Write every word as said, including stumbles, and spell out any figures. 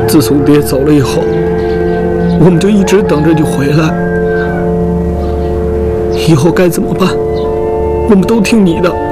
自从爹走了以后，我们就一直等着你回来。以后该怎么办，我们都听你的。